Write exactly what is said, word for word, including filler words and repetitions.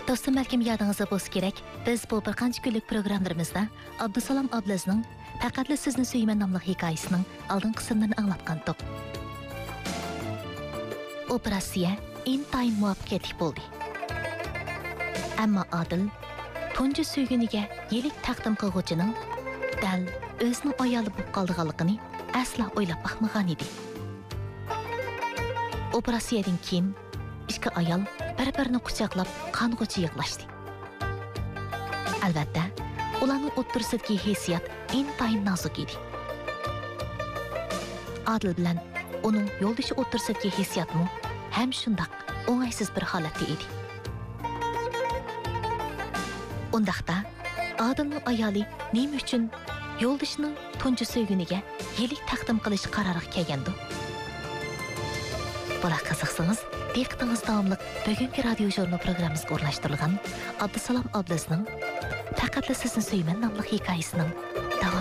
Dostum belki yadınızda bolsa gerek. Biz bu bir qancha kunlik programlarımızda Abdusalom ablamizning Faqatla sizni suyman nomli hikoyasining oldin qismlarini anglatgandik. Operatsiya intayin muvaffaqiyatli bo'ldi. Ammo Adil tunji suyguniga yelik taqdim qilguvchining dal o'zining ayoli bo'lib qolganligini asla o'ylab baxmagan edi. Operatsiyadan keyin ikki ayol bir-birini quchoqlab qong'uchi yig'lashdi. Albatta, ularning o'ttirsidagi hissiyat intayin nozik edi. Adil bilan uning yo'ldoshi o'ttirsidagi hissiyatmi ham shundoq o'ng'aysiz bir holatda edi. Undaqda Adilning ayoli nima uchun yo'ldoshining tunji suyguniga yelik taqdim qilish qaroriga kelgandi? Bular qiziqsangiz, diqqatingiz davomli bugungi radio jurnal programmamizga o'rnashtirilgan Abdusalom ablamizning Faqatla sizni suyman nomli hikoyasining